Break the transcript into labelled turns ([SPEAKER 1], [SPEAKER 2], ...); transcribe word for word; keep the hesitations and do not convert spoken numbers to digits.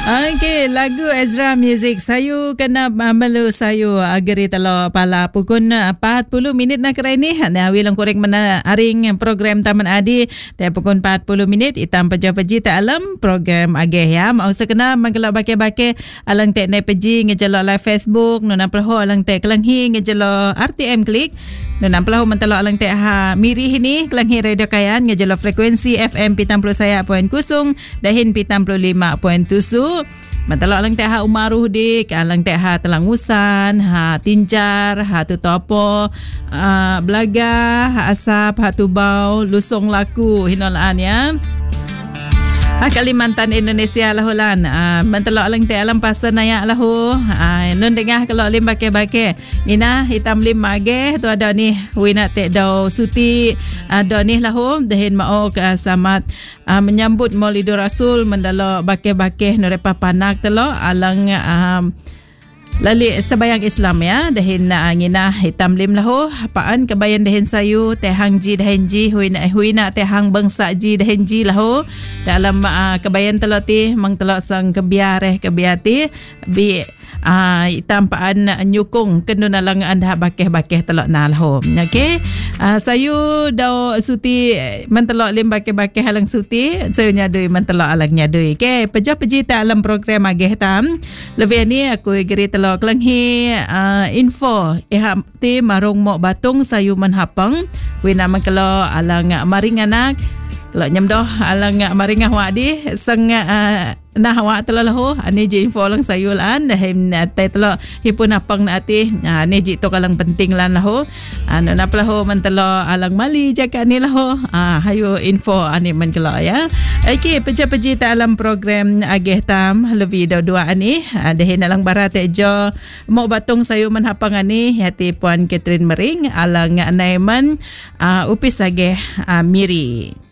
[SPEAKER 1] Okey, lagu Ezra Music. Sayu kena melu sayu ageri talo pala pukun empat puluh minit nak kerai ni. Nah, wilang korek mana aring program Taman Adi. Te pukun empat puluh minit itam peja-peji tak alam program ageh ya. Mau sekena mangkelak bake-bake alang tek ne peji ngejelo live Facebook, nona pelho alang tek kelanghi ngejelo R T M klik. Nona pelho mentelo alang tek ha mirih ni kelanghi radio kayan ngejelo frekuensi F M pitam puluh saya poin kusung dahin pitam puluh lima poin tujuh. Mantalo alang teh ha umaruh dik, alang teh ha telangusan, ha tinjar, ha tutopo, uh, belaga, ha asap, ha tubau, lusong laku, hinolaan ya. Ha Kalimantan Indonesia lahulan. Uh, mantalo alang teh alam pasar nayak lahu. Uh, nun dengah kalau lim bake-bake. Nina hitam lim mage tu ada ni wina tek dau suti ada ni lahu dahin mau ke selamat uh, menyambut Maulidur Rasul mendalo bake-bake nurepa panak telo alang uh, lali sebayang Islam ya dahin na angina hitam lim lahu paan kebayan dahin sayu tehang ji dahin ji huina huina tehang bangsa ji dahin ji lahu dalam uh, kebayan teloti mang telok sang kebiareh kebiati bi uh, hitam paan nyukung kenduna lang anda bakeh-bakeh telok na lahu okey uh, sayu dau suti mentelok lim bakeh-bakeh alang suti sayu nyadui mentelok alang nyadui okey peja-peji ta alam program ageh tam lebih ni aku geri telok kelenghi uh, info ihap ti marung mok batung sayu menhapang wina mangkelo alang maring anak kalau nyamdoh alang maring awak di sang uh, nah awak telalahu ani je info lang sayu lan dahem tai telo hipun apang na ati uh, ni ji to kalang penting lan lahu anu na pelahu mentelo alang mali jaga ni lahu uh, hayo info ani mangkelo ya okey peja-peji ta alam program ageh tam lebih dah dua ani uh, dahem alang barat jo mok batung sayu menhapang ani hati puan Catherine Mering alang Naiman uh, upis ageh uh, Miri.